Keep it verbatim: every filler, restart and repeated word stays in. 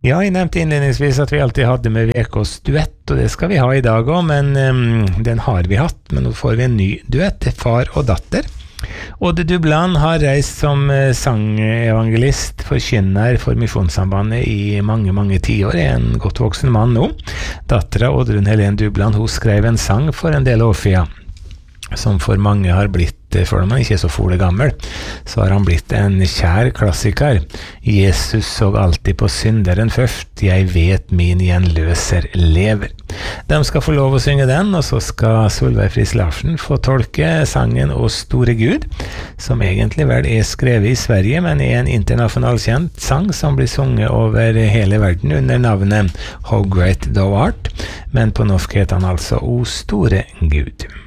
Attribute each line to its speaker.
Speaker 1: Ja, jeg nevnte innledningsvis at vi alltid hadde med Vekås duett, og det skal vi ha i dag også, men um, den har vi hatt, men nå får vi en ny duett til far og datter. Odde Dubland har reist som uh, sangevangelist, forkynner for Misjonssambandet i mange, mange tiår, er en godt voksen mann nå. Dattera Oddrun Helen Dubland, hun skrev en sang for en del år siden, som for mange har blitt, for man ikke er så fole gammel, så har han blitt en kjær klassiker. Jesus så alltid på synderen først, jeg vet min gjenløser lever. De skal få lov å synge den, og så skal Solveig Friis Larsen få tolke sangen «Å store Gud», som egentlig vel er skrevet i Sverige, men er en internasjonal kjent sang som blir sunget over hele verden under navnet «How Great Thou Art», men på norsk heter han altså «O store Gud».